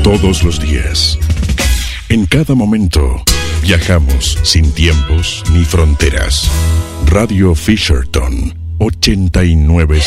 Todos los días, en cada momento, viajamos sin tiempos ni fronteras. Radio Fisherton 897.